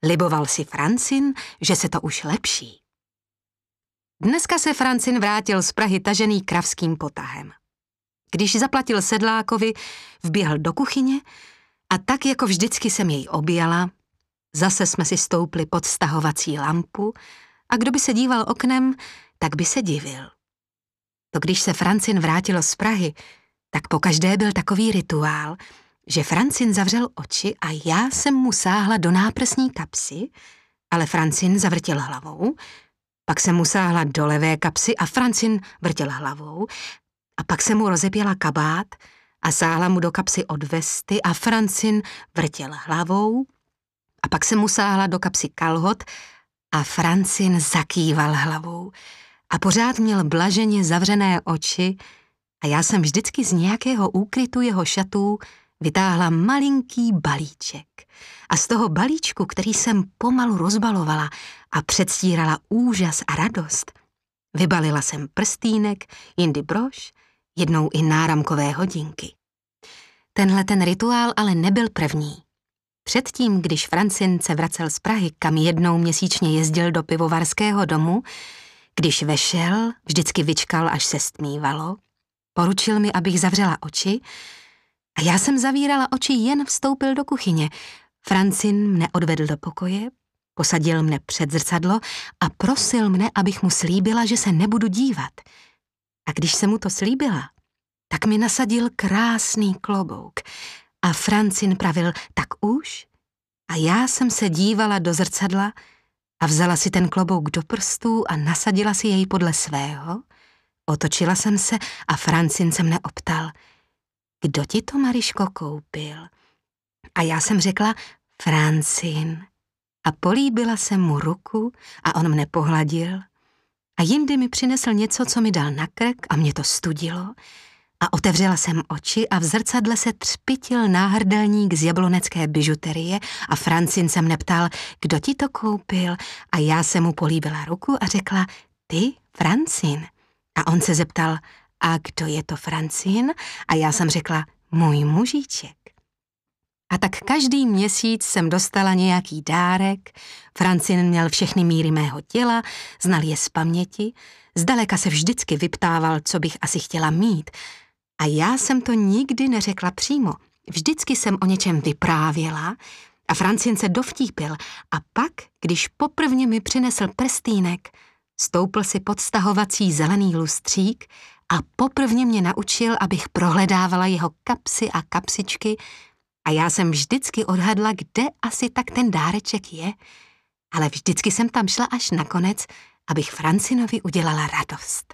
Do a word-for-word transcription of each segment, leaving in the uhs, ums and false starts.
Liboval si Francin, že se to už lepší. Dneska se Francin vrátil z Prahy tažený kravským potahem. Když zaplatil sedlákovi, vběhl do kuchyně a tak jako vždycky jsem jej objala, zase jsme si stoupli pod stahovací lampu a kdo by se díval oknem, tak by se divil. To když se Francin vrátil z Prahy, tak pokaždé byl takový rituál, že Francin zavřel oči a já jsem mu sáhla do náprsní kapsy, ale Francin zavrtěl hlavou, pak jsem mu sáhla do levé kapsy a Francin vrtěl hlavou a pak jsem mu rozepěla kabát a sáhla mu do kapsy od vesty a Francin vrtěl hlavou a pak jsem mu sáhla do kapsy kalhot a Francin zakýval hlavou a pořád měl blaženě zavřené oči a já jsem vždycky z nějakého úkrytu jeho šatů vytáhla malinký balíček. A z toho balíčku, který jsem pomalu rozbalovala a předstírala úžas a radost, vybalila jsem prstýnek, jindy brož, jednou i náramkové hodinky. Tenhle ten rituál ale nebyl první. Předtím, když Francin se vracel z Prahy, kam jednou měsíčně jezdil do pivovarského domu, když vešel, vždycky vyčkal, až se stmívalo, poručil mi, abych zavřela oči a já jsem zavírala oči, jen vstoupil do kuchyně. Francin mne odvedl do pokoje, posadil mne před zrcadlo a prosil mne, abych mu slíbila, že se nebudu dívat. A když jsem mu to slíbila, tak mi nasadil krásný klobouk a Francin pravil, tak už? A já jsem se dívala do zrcadla a vzala si ten klobouk do prstů a nasadila si jej podle svého. Otočila jsem se a Francin se mne optal, kdo ti to, Mariško, koupil? A já jsem řekla, Francin. A políbila jsem mu ruku a on mne pohladil a jindy mi přinesl něco, co mi dal na krk a mě to studilo a otevřela jsem oči a v zrcadle se třpitil náhrdelník z jablonecké bižuterie a Francin se mne ptal, kdo ti to koupil a já jsem mu políbila ruku a řekla, ty, Francin. A on se zeptal, a kdo je to Francin? A já jsem řekla, můj mužíček. A tak každý měsíc jsem dostala nějaký dárek, Francin měl všechny míry mého těla, znal je z paměti, zdaleka se vždycky vyptával, co bych asi chtěla mít. A já jsem to nikdy neřekla přímo, vždycky jsem o něčem vyprávěla a Francin se dovtípil a pak, když poprvně mi přinesl prstýnek, stoupl si pod stahovací zelený lustřík a poprvně mě naučil, abych prohledávala jeho kapsy a kapsičky a já jsem vždycky odhadla, kde asi tak ten dáreček je, ale vždycky jsem tam šla až nakonec, abych Francinovi udělala radost.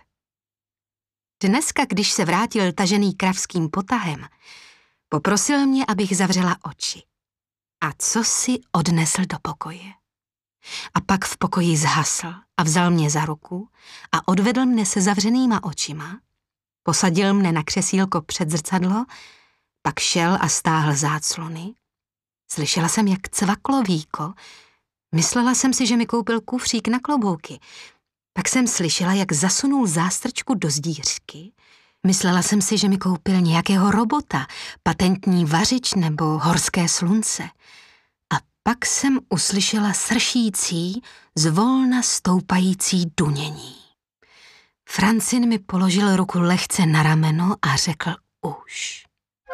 Dneska, když se vrátil tažený kravským potahem, poprosil mě, abych zavřela oči. A co si odnesl do pokoje? A pak v pokoji zhasl a vzal mě za ruku a odvedl mne se zavřenýma očima, posadil mne na křesílko před zrcadlo, pak šel a stáhl záclony. Slyšela jsem, jak cvaklo víko, myslela jsem si, že mi koupil kufřík na klobouky. Pak jsem slyšela, jak zasunul zástrčku do zdířky. Myslela jsem si, že mi koupil nějakého robota, patentní vařič nebo horské slunce. A pak jsem uslyšela sršící, zvolna stoupající dunění. Francin mi položil ruku lehce na rameno a řekl už.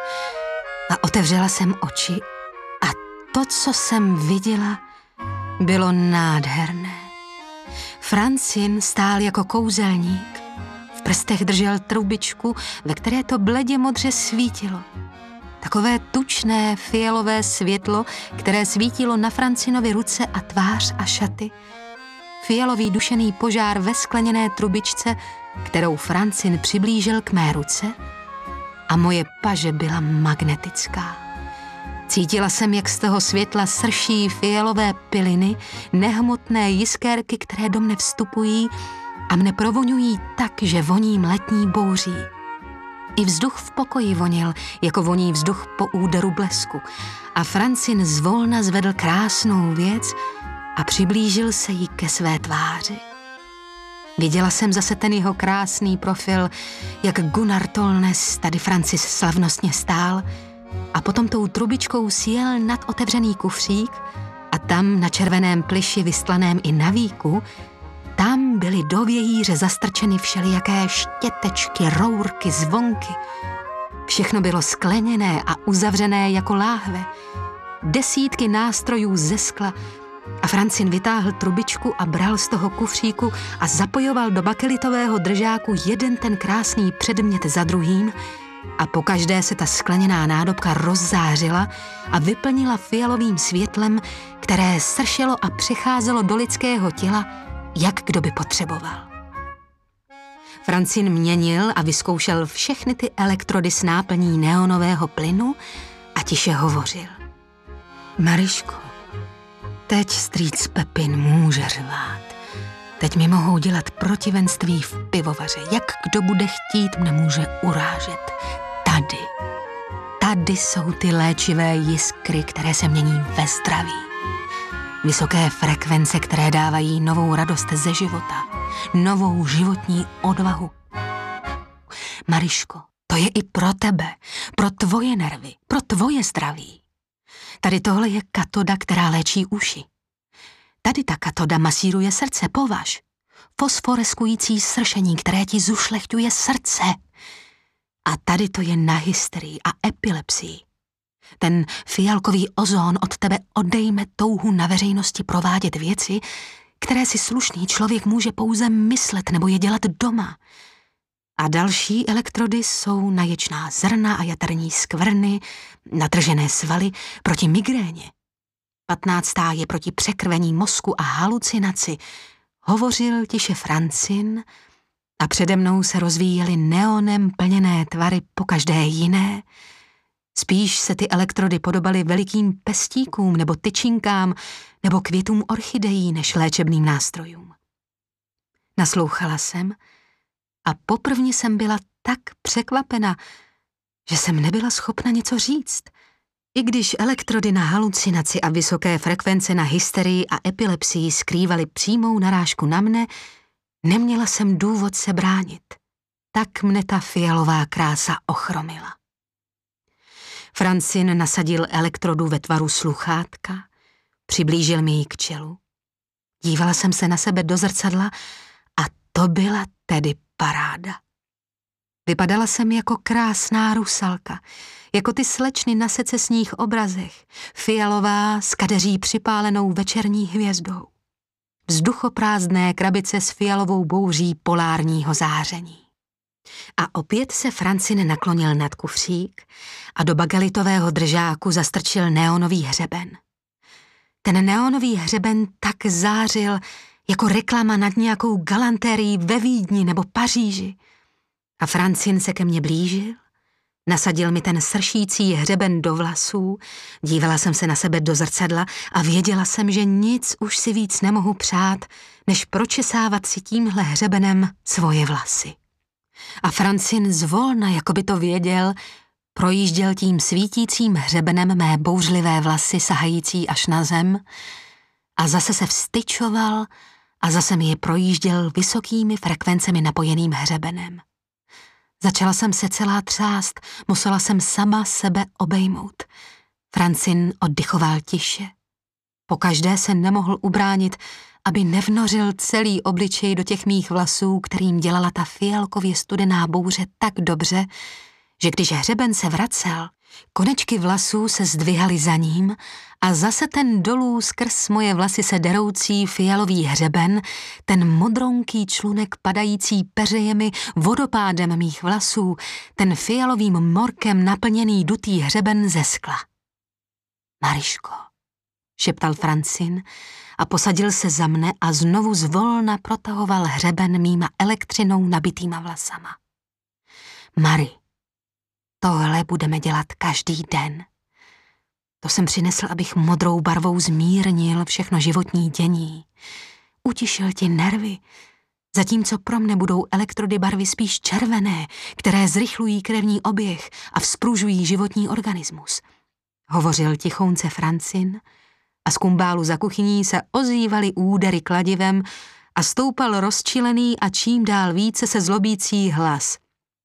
A otevřela jsem oči a to, co jsem viděla, bylo nádherné. Francin stál jako kouzelník. V prstech držel trubičku, ve které to bledě modře svítilo. Takové tučné fialové světlo, které svítilo na Francinovi ruce a tvář a šaty. Fialový dušený požár ve skleněné trubičce, kterou Francin přiblížil k mé ruce, a moje paže byla magnetická. Cítila jsem, jak z toho světla srší fialové piliny, nehmotné jiskérky, které do mne vstupují a mne provoňují tak, že voním letní bouří. I vzduch v pokoji vonil, jako voní vzduch po úderu blesku. A Francin zvolna zvedl krásnou věc a přiblížil se jí ke své tváři. Viděla jsem zase ten jeho krásný profil, jak Gunnar Tolnes, tady Francis slavnostně stál, a potom tou trubičkou sjel nad otevřený kufřík A tam na červeném plyši vystlaném i na víku, tam byly do vějíře zastrčeny všelijaké štětečky, rourky, zvonky. Všechno bylo skleněné a uzavřené jako láhve. Desítky nástrojů ze skla a Francin vytáhl trubičku a bral z toho kufříku a zapojoval do bakelitového držáku jeden ten krásný předmět za druhým a pokaždé se ta skleněná nádobka rozzářila a vyplnila fialovým světlem, které sršelo a přicházelo do lidského těla, jak kdo by potřeboval. Francin měnil a vyzkoušel všechny ty elektrody s náplní neonového plynu a tiše hovořil. Mariško, teď strýc Pepin může řvát. Teď mi mohou dělat protivenství v pivovaře. Jak kdo bude chtít, mne může urážet. Tady, tady jsou ty léčivé jiskry, které se mění ve zdraví. Vysoké frekvence, které dávají novou radost ze života, novou životní odvahu. Mariško, to je i pro tebe, pro tvoje nervy, pro tvoje zdraví. Tady tohle je katoda, která léčí uši. Tady ta katoda masíruje srdce, považ. Fosforeskující sršení, které ti zušlechťuje srdce. A tady to je na hysterii a epilepsii. Ten fialkový ozón od tebe odejme touhu na veřejnosti provádět věci, které si slušný člověk může pouze myslet nebo je dělat doma. A další elektrody jsou na ječná zrna a jaterní skvrny, natržené svaly proti migréně. Patnáctá je proti překrvení mozku a halucinaci. Hovořil tiše Francin a přede mnou se rozvíjely neonem plněné tvary pokaždé jiné. Spíš se ty elektrody podobaly velikým pestíkům nebo tyčinkám nebo květům orchidejí než léčebným nástrojům. Naslouchala jsem a poprvně jsem byla tak překvapena, že jsem nebyla schopna něco říct. I když elektrody na halucinaci a vysoké frekvence na hysterii a epilepsii skrývaly přímou narážku na mne, neměla jsem důvod se bránit. Tak mne ta fialová krása ochromila. Francin nasadil elektrodu ve tvaru sluchátka, přiblížil mi ji k čelu. Dívala jsem se na sebe do zrcadla a to byla tedy paráda. Vypadala jsem jako krásná rusalka, jako ty slečny na secesních obrazech, fialová s kadeří připálenou večerní hvězdou. Vzduchoprázdné krabice s fialovou bouří polárního záření. A opět se Francin naklonil nad kufřík a do bagelitového držáku zastrčil neonový hřeben. Ten neonový hřeben tak zářil jako reklama nad nějakou galantérií ve Vídni nebo Paříži. A Francin se ke mně blížil, nasadil mi ten sršící hřeben do vlasů, dívala jsem se na sebe do zrcadla a věděla jsem, že nic už si víc nemohu přát, než pročesávat si tímhle hřebenem svoje vlasy. A Francin zvolna, jako by to věděl, projížděl tím svítícím hřebenem mé bouřlivé vlasy sahající až na zem a zase se vstyčoval a zase mi je projížděl vysokými frekvencemi napojeným hřebenem. Začala jsem se celá třást, musela jsem sama sebe obejmout. Francin oddychoval tiše. Pokaždé se nemohl ubránit, aby nevnořil celý obličej do těch mých vlasů, kterým dělala ta fialkově studená bouře tak dobře, že když hřeben se vracel, konečky vlasů se zdvihaly za ním a zase ten dolů skrz moje vlasy se deroucí fialový hřeben, ten modronký člunek padající peřejemi vodopádem mých vlasů, ten fialovým morkem naplněný dutý hřeben ze skla. Mariško, šeptal Francin a posadil se za mne a znovu zvolna protahoval hřeben mýma elektřinou nabitýma vlasama. Mari, tohle budeme dělat každý den. To jsem přinesl, abych modrou barvou zmírnil všechno životní dění. Utišil ti nervy, zatímco pro mne budou elektrody barvy spíš červené, které zrychlují krevní oběh a vzpružují životní organismus. Hovořil tichounce Francin a z kumbálu za kuchyní se ozývaly údery kladivem a stoupal rozčilený a čím dál více se zlobící hlas.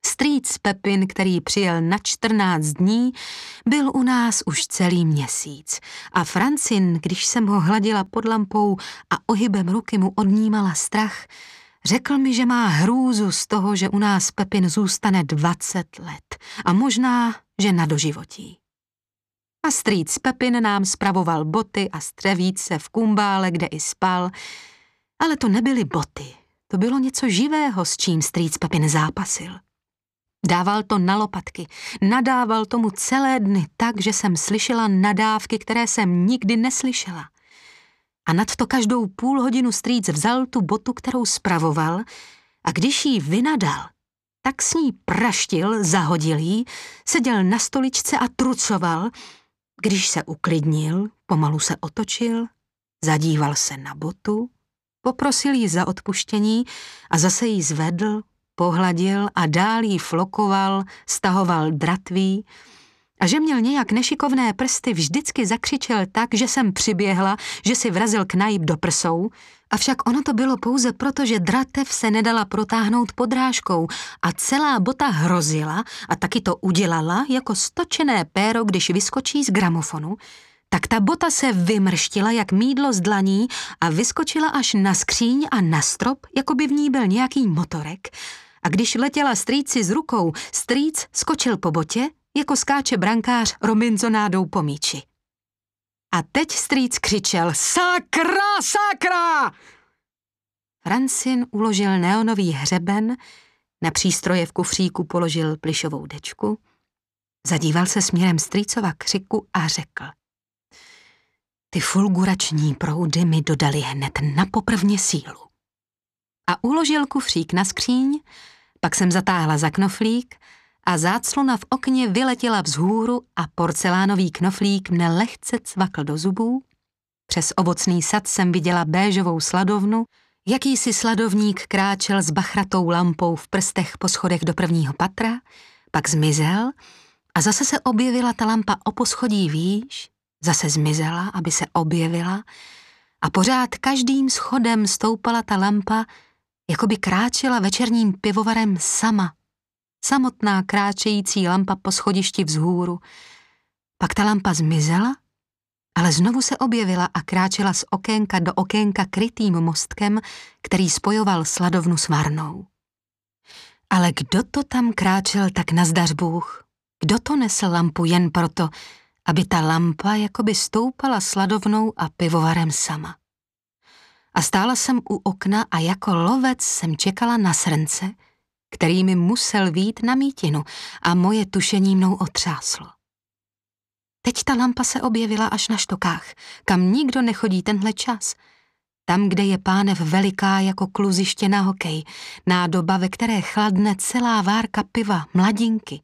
Strýc Pepin, který přijel na čtrnáct dní, byl u nás už celý měsíc a Francin, když jsem ho hladila pod lampou a ohybem ruky mu odnímala strach, řekl mi, že má hrůzu z toho, že u nás Pepin zůstane dvacet let a možná, že na doživotí. A strýc Pepin nám spravoval boty a střevíce v kumbále, kde i spal, ale to nebyly boty, to bylo něco živého, s čím strýc Pepin zápasil. Dával to na lopatky, nadával tomu celé dny tak, že jsem slyšela nadávky, které jsem nikdy neslyšela. A nad to každou půl hodinu strýc vzal tu botu, kterou spravoval, a když jí vynadal, tak s ní praštil, zahodil jí, seděl na stoličce a trucoval. Když se uklidnil, pomalu se otočil, zadíval se na botu, poprosil jí za odpuštění a zase jí zvedl, pohladil a dál jí flokoval, stahoval dratví, a že měl nějak nešikovné prsty, vždycky zakřičel tak, že jsem přiběhla, že si vrazil knajp do prsou, avšak ono to bylo pouze proto, že dratev se nedala protáhnout podrážkou a celá bota hrozila, a taky to udělala, jako stočené péro, když vyskočí z gramofonu, tak ta bota se vymrštila jak mýdlo z dlaní a vyskočila až na skříň a na strop, jako by v ní byl nějaký motorek, a když letěla strýci z rukou, strýc skočil po botě, jako skáče brankář Robinsonádou po míči. A teď strýc křičel: Sakra, sakra! Francin uložil neonový hřeben, na přístroje v kufříku položil plišovou dečku, zadíval se směrem strýcova křiku a řekl: Ty fulgurační proudy mi dodali hned na poprvně sílu. A uložil kufřík na skříň, pak jsem zatáhla za knoflík a záclona v okně vyletěla vzhůru a porcelánový knoflík mne lehce cvakl do zubů. Přes ovocný sad jsem viděla béžovou sladovnu, jakýsi sladovník kráčel s bachratou lampou v prstech po schodech do prvního patra, pak zmizel a zase se objevila ta lampa o poschodí výš, zase zmizela, aby se objevila, a pořád každým schodem stoupala ta lampa, jako by kráčela večerním pivovarem sama. Samotná kráčející lampa po schodišti vzhůru. Pak ta lampa zmizela, ale znovu se objevila a kráčela z okénka do okénka krytým mostkem, který spojoval sladovnu s varnou. Ale kdo to tam kráčel tak nazdař Bůh? Kdo to nesl lampu jen proto, aby ta lampa jakoby stoupala sladovnou a pivovarem sama? A stála jsem u okna a jako lovec jsem čekala na srnce, který mi musel vít na mítinu, a moje tušení mnou otřáslo. Teď ta lampa se objevila až na štokách, kam nikdo nechodí tenhle čas. Tam, kde je pánev veliká jako kluziště na hokej, nádoba, ve které chladne celá várka piva, mladinky.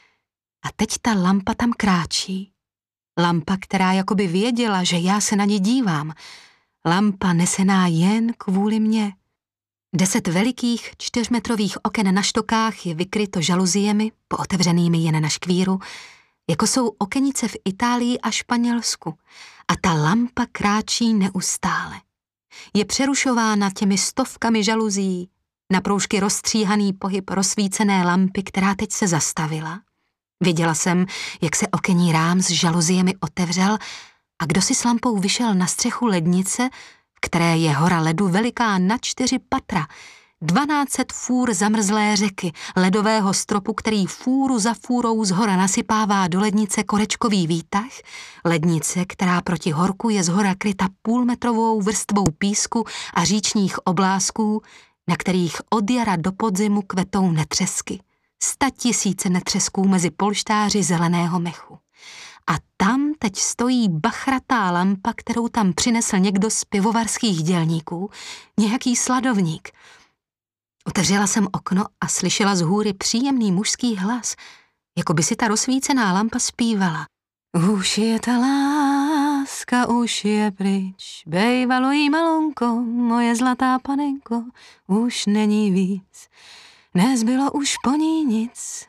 A teď ta lampa tam kráčí. Lampa, která jakoby věděla, že já se na ní dívám. Lampa nesená jen kvůli mně. Deset velikých čtyřmetrových oken na štokách je vykryto žaluziemi, pootevřenými jen na škvíru, jako jsou okenice v Itálii a Španělsku. A ta lampa kráčí neustále. Je přerušována těmi stovkami žaluzí, na proužky rozstříhaný pohyb rozsvícené lampy, která teď se zastavila. Viděla jsem, jak se okenní rám s žaluziemi otevřel a kdo si s lampou vyšel na střechu lednice, v které je hora ledu veliká na čtyři patra, dvanáct fůr zamrzlé řeky, ledového stropu, který fůru za fůrou z hora nasypává do lednice korečkový výtah, lednice, která proti horku je z hora kryta půlmetrovou vrstvou písku a říčních oblásků, na kterých od jara do podzimu kvetou netřesky. Sta tisíce netřesků mezi polštáři zeleného mechu. A tam teď stojí bachratá lampa, kterou tam přinesl někdo z pivovarských dělníků, nějaký sladovník. Otevřela jsem okno a slyšela z hůry příjemný mužský hlas, jako by si ta rozsvícená lampa zpívala. Už je ta láska, už je pryč, bejvalo jí malonko, moje zlatá panenko, už není víc. Nezbylo už po ní nic,